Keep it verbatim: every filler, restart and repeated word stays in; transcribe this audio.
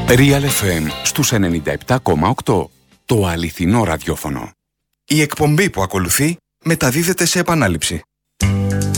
Real εφ εμ στους ενενήντα επτά κόμμα οκτώ. Το αληθινό ραδιόφωνο. Η εκπομπή που ακολουθεί μεταδίδεται σε επανάληψη.